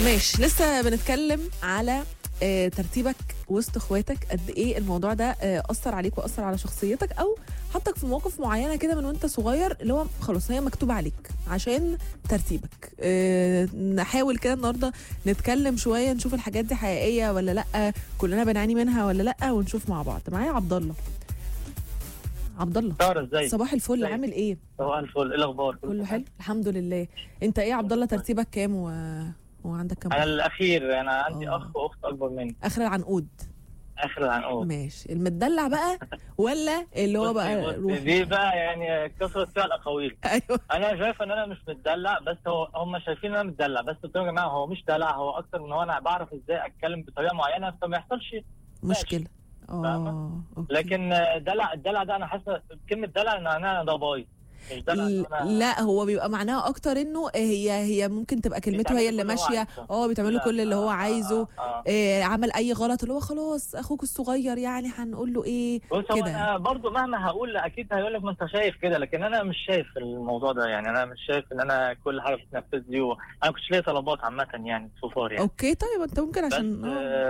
ماشي، لسه بنتكلم على ترتيبك وسط اخواتك. قد ايه الموضوع ده اثر عليك واثر على شخصيتك، او حطك في مواقف معينه كده من وانت صغير اللي هو خلاص هي مكتوبه عليك عشان ترتيبك. نحاول كده النهارده نتكلم شويه، نشوف الحاجات دي حقيقيه ولا لا، كلنا بنعاني منها ولا لا، ونشوف مع بعض. معايا عبد الله. عبد الله، ازاي؟ صباح الفل، عامل ايه؟ صباح الفل، ايه الاخبار؟ كله حلو الحمد لله. انت ايه يا عبد الله، ترتيبك كام وعندك كام؟ انا الاخير، انا عندي اخ واخت اكبر مني. اخر العنقود. اخر العنقود. ماشي، المدلع بقى ولا اللي هو بقى روح دي بقى يعني كثرت فيها الاقاويل. ايوه، انا شايف ان انا مش متدلع، بس هم شايفين ان انا متدلع، بس قلت لهم يا جماعه هو مش دلع، هو اكتر من هو انا بعرف ازاي اتكلم بطريقه معينه فما يحصلش مشكله. لكن الدلع ده انا حاسه كلمه دلع ان انا ده بايظ، مش دلع لا، هو بيبقى معناها اكتر انه هي ممكن تبقى كلمته هي اللي ماشيه. بيتعمل له كل اللي هو عايزه. عمل اي غلط اللي هو خلاص اخوك الصغير يعني هنقول له ايه كده. انا برضو مهما هقول اكيد هيقول لك ما انت شايف كده، لكن انا مش شايف الموضوع ده. يعني انا مش شايف ان انا كل حاجه بتنفذ لي، انا كنتش ليا طلبات عامه يعني سوفار يعني. اوكي طيب، انت ممكن عشان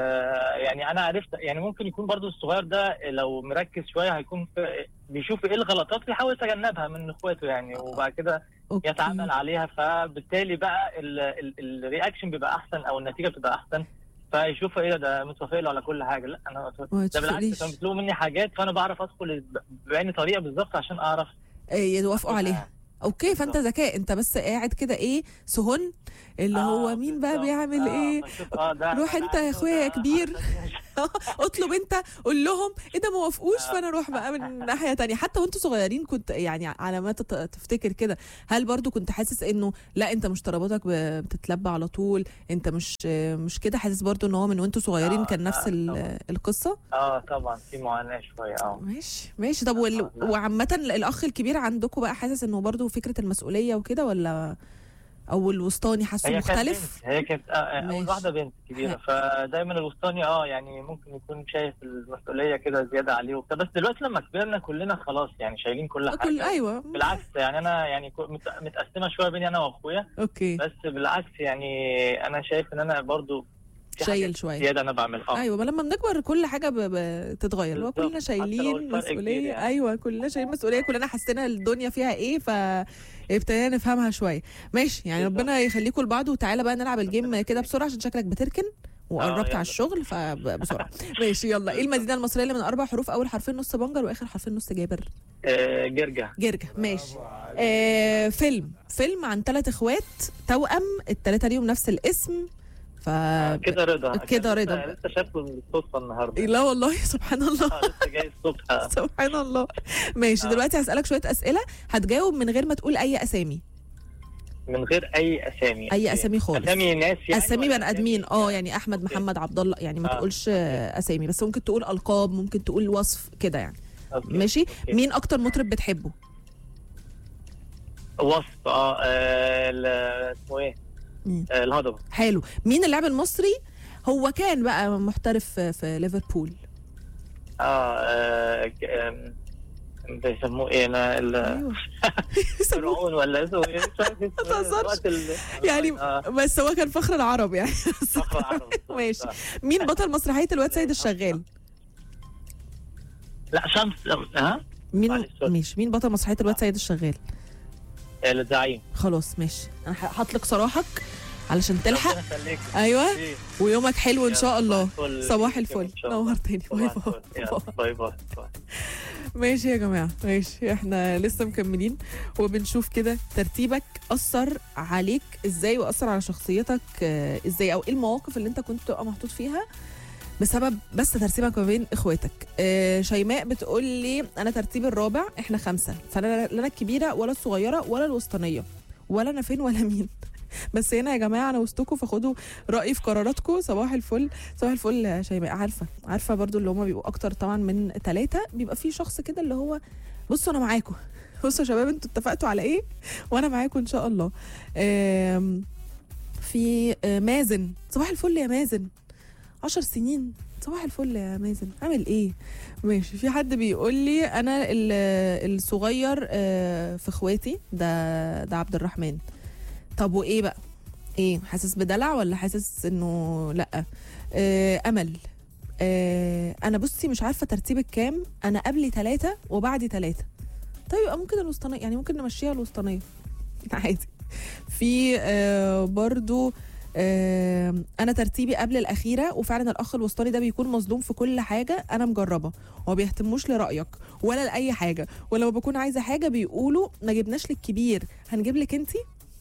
يعني انا عرفت يعني ممكن يكون برضو الصغير ده لو مركز شويه هيكون بيشوف ايه الغلطات ويحاول يتجنبها من اخواته يعني، وبعد كده يتعامل عليها، فبالتالي بقى الرياكشن بيبقى احسن او النتيجه بتبقى احسن، فيشوف ايه ده متوافق له على كل حاجه. لا انا ده بالعكس، كانوا بيطلبوا مني حاجات فانا بعرف ادخل بعيني طريقه بالظبط عشان اعرف يوافقوا عليها. اوكي، فانت ذكاء، انت بس قاعد كده ايه سهن اللي هو مين بقى بيعمل ايه. روح انت يا اخويا يا كبير اطلب انت، قول لهم ايه ده ما وافقوش، فانا اروح بقى من ناحيه تانية. حتى وانتوا صغيرين كنت يعني على ما تفتكر كده، هل برضو كنت حاسس انه لا انت مش طلباتك بتتلبى على طول، انت مش كده حاسس برضو ان هو من وانتوا صغيرين كان نفس القصه؟ طبعا في معاناه شويه. ماشي. طب وعامه الاخ الكبير عندكم بقى حاسس انه برضو فكره المسؤوليه وكده، ولا او الوسطاني حاسه مختلف؟ هي كانت اول واحده بنت كبيره، فدايما الوسطاني يعني ممكن يكون شايف المسؤوليه كده زياده عليه وبتاع، بس دلوقتي لما كبرنا كلنا خلاص يعني شايلين كل حاجه. ايوه بالعكس يعني انا يعني متقسمه شويه بيني انا واخويا. اوكي، بس بالعكس يعني انا شايف ان انا برضو شايل شويه زياده انا بعمل. ايوه، ما لما بنكبر كل حاجه بتتغير، لو كلنا شايلين مسؤوليه يعني. ايوه كلنا شايلين مسؤوليه، كلنا حسينا الدنيا فيها ايه فابتدينا نفهمها شويه. ماشي يعني ربنا يخليكم لبعض. وتعالى بقى نلعب الجيم كده بسرعه عشان شكلك بتركن وقربت على الشغل، فبسرعه. ماشي يلا. ايه المدينه المصريه اللي من 4 حروف اول حرفين نص بنجر واخر حرفين نص جابر؟ جرجة. ماشي. فيلم عن 3 اخوات توأم، ال3 ليهم نفس الاسم. كده رضا. لسه شافه بالصدفه النهارده. لا والله سبحان الله. لسه جاي الصبح. سبحان الله. ماشي. دلوقتي هسألك شويه اسئله، هتجاوب من غير ما تقول اي اسامي. من غير اي اسامي؟ اي اسامي خالص. اسامي ناس يعني، اسامي بني ادمين يعني احمد محمد عبد الله يعني، ما تقولش اسامي، بس ممكن تقول القاب، ممكن تقول وصف كده يعني. ماشي. مين اكتر مطرب بتحبه؟ وصف اسمه ايه؟ الهضبه. حلو. مين اللاعب المصري هو كان بقى محترف في ليفربول؟ بيسموه ايه؟ انا فرعون ولا اسمه ايه؟ ما تهزرش يعني. بس هو كان فخر العرب يعني. فخر العرب. ماشي. مين بطل مسرحيه الواد سيد الشغال؟ لا شمس. مين بطل مسرحيه الواد سيد الشغال؟ الزعيم. خلاص ماشي، انا هحطلك صراحك علشان تلحق. ايوه ويومك حلو ان شاء الله. صباح الفل، نورتني. باي باي. ماشي يا جماعه، ماشي. احنا لسه مكملين وبنشوف كده ترتيبك اثر عليك ازاي واثر على شخصيتك ازاي، او ايه المواقف اللي انت كنت تبقى محطوط فيها بسبب بس ترتيبك ما بين اخواتك. شيماء بتقول لي انا ترتيبي الرابع، احنا 5، فانا لا انا الكبيره ولا الصغيره ولا الوسطانيه ولا انا فين ولا مين. بس هنا يا جماعه انا وسطكم، فخدوا رايي في قراراتكم. صباح الفل. صباح الفل يا شيماء. عارفه برضو اللي هم بيبقوا اكتر طبعا من 3، بيبقى في شخص كده اللي هو بصوا انا معاكم. بصوا يا شباب انتوا اتفقتوا على ايه وانا معاكم ان شاء الله. في مازن. صباح الفل يا مازن، 10 سنين. صباح الفل يا مازن، عامل ايه؟ ماشي. في حد بيقول لي انا الصغير في اخواتي، ده عبد الرحمن. طب وايه بقى؟ ايه، حاسس بدلع ولا حاسس انه لا؟ امل. انا بصي مش عارفه ترتيبك كام، انا قبلي 3 وبعدي 3. طيب يبقى ممكن الوسطانيه، يعني ممكن نمشيها الوسطانيه عادي. في برضو انا ترتيبي قبل الاخيره، وفعلا الاخ الوسطاني ده بيكون مظلوم في كل حاجه انا مجربه، وما بيهتموش لرايك ولا لاي حاجه، ولما بكون عايزه حاجه بيقولوا ما جبناش لك كبير، هنجيب لك انتي.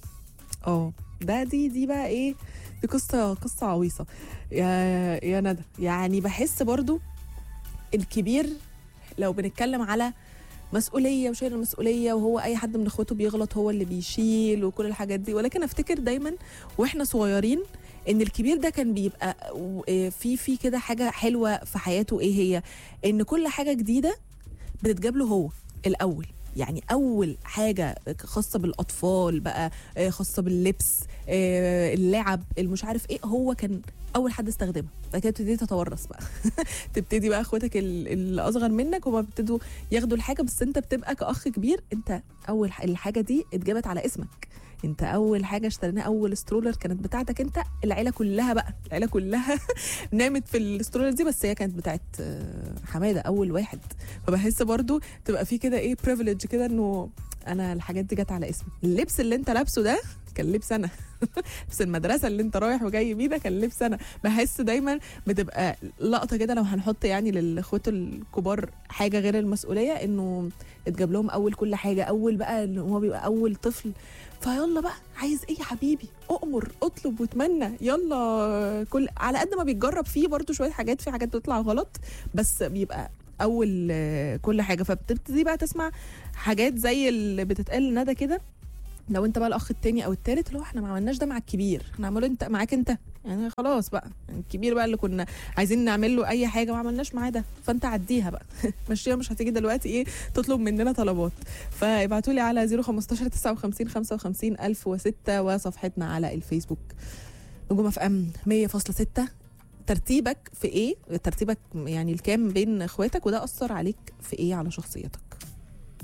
دي بقى ايه، دي قصه عويصه يا ندى. يعني بحس برضو الكبير لو بنتكلم على مسؤوليه وشايل المسؤوليه، وهو اي حد من اخواته بيغلط هو اللي بيشيل وكل الحاجات دي، ولكن افتكر دايما واحنا صغيرين ان الكبير ده كان بيبقى في كده حاجه حلوه في حياته. ايه هي؟ ان كل حاجه جديده بتتجاب له هو الاول، يعني اول حاجه خاصه بالاطفال بقى، خاصه باللبس، اللعب، المش عارف ايه، هو كان اول حد استخدمها. بعد كده تبتدي تتورث بقى تبتدي بقى اخواتك اللي اصغر منك هما بيبتدوا ياخدوا الحاجه، بس انت بتبقى كاخ كبير انت اول الحاجه دي اتجابت على اسمك، انت اول حاجه اشتريناها، اول سترولر كانت بتاعتك انت. العيله كلها بقى، العيله كلها نامت في السترولر دي، بس هي كانت بتاعت حماده اول واحد. فبحس برضو تبقى في كده ايه بريفليج كده، انه انا الحاجات دي جت على اسمي. اللبس اللي انت لابسه ده كان لبس انا بس المدرسه اللي انت رايح وجاي بيه ده كان لبس انا. بحس دايما بتبقى لقطه كده لو هنحط يعني للاخوات الكبار حاجه غير المسؤوليه، انه اتجاب لهم اول كل حاجه، اول بقى اللي هو بيبقى اول طفل، فيلا بقى عايز ايه يا حبيبي، اؤمر اطلب واتمنى، يلا. كل على قد ما بيتجرب فيه برضو شويه حاجات، في حاجات بتطلع غلط، بس بيبقى اول كل حاجه. فبتبتدي بقى تسمع حاجات زي اللي بتتقال ندى كده، لو انت بقى الاخ التاني او التالت، اللي هو احنا ما عملناش ده مع الكبير، احنا عملوا انت معاك انت، يعني خلاص بقى الكبير بقى اللي كنا عايزين نعمل له اي حاجه ما عملناش معاه ده، فانت عديها بقى مشيها، مش هتيجي دلوقتي ايه تطلب مننا طلبات. فابعتوا لي على 015 59 55 1006 وصفحتنا على الفيسبوك نجوم اف ام 100.6. ترتيبك في ايه؟ ترتيبك يعني الكام بين اخواتك، وده اثر عليك في ايه على شخصيتك؟